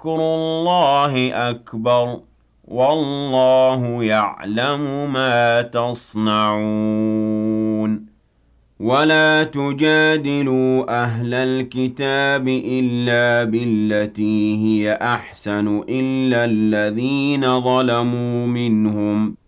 ولذكر الله أكبر والله يعلم ما تصنعون ولا تجادلوا أهل الكتاب إلا بالتي هي أحسن إلا الذين ظلموا منهم